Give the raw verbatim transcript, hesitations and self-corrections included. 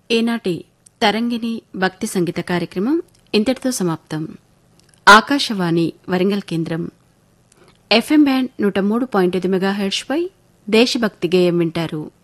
ఈనాటి తరంగిణి భక్తి సంగీత కార్యక్రమం ఇంతటితో సమాప్తం. ఆకాశవాణి వరంగల్ కేంద్రం ఎఫ్ఎం బ్యాండ్ నూట మూడు పాయింట్ ఐదు మెగాహెర్ట్జ్ పై దేశభక్తి గేయం వింటారు.